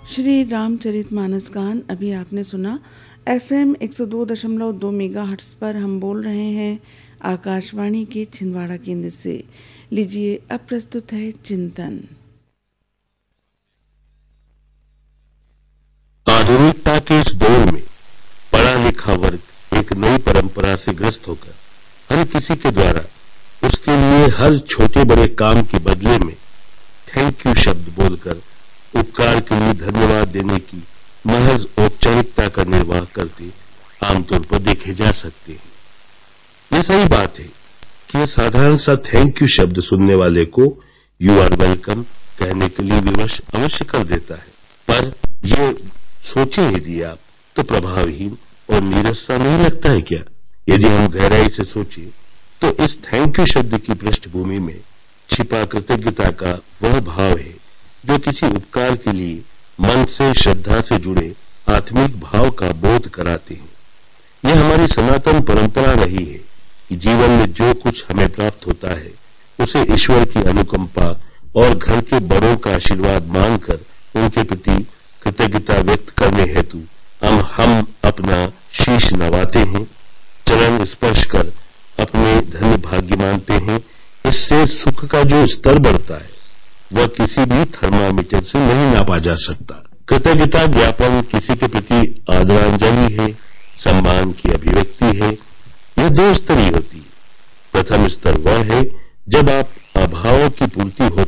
श्री रामचरितमानस गान अभी आपने सुना। FM 102.2 मेगाहर्ट्ज़ पर हम बोल रहे हैं आकाशवाणी के छिंदवाड़ा केंद्र से। लीजिए अब प्रस्तुत है चिंतन। आधुनिकता के इस दौर में पढ़ा लिखा वर्ग एक नई परंपरा से ग्रस्त होकर हर किसी के द्वारा उसके लिए हर छोटे बड़े काम के बदले में थैंक यू शब्द बोलकर उपकार के लिए धन्यवाद देने की महज औपचारिकता का निर्वाह करते आमतौर पर देखे जा सकते हैं। यह सही बात है कि साधारण सा थैंक यू शब्द सुनने वाले को यू आर वेलकम कहने के लिए विवश अवश्य कर देता है, पर यह सोचे यदि आप तो प्रभावहीन और नीरस सा नहीं लगता है क्या? यदि हम गहराई से सोचे तो इस थैंक यू शब्द की पृष्ठभूमि में छिपा कृतज्ञता का वह भाव है जो किसी उपकार के लिए मन से श्रद्धा से जुड़े आत्मिक भाव का बोध कराते हैं। यह हमारी सनातन परंपरा रही है कि जीवन में जो कुछ हमें प्राप्त होता है उसे ईश्वर की अनुकंपा और घर के बड़ों का आशीर्वाद मांगकर उनके प्रति कृतज्ञता व्यक्त करने हेतु हम अपना शीश नवाते हैं, चरण स्पर्श कर अपने धन्य भाग्य मानते हैं। इससे सुख का जो स्तर बढ़ता है वह किसी भी थर्मामीटर से नहीं नापा जा सकता। कृतज्ञता ज्ञापन किसी के प्रति आदरांजलि है, सम्मान की अभिव्यक्ति है। यह दो स्तरीय होती है। प्रथम स्तर वह है जब आप अभावों की पूर्ति होती